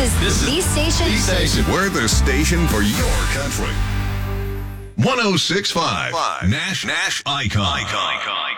is the station. The station. We're the station for your country. 106.5 Nash Icon.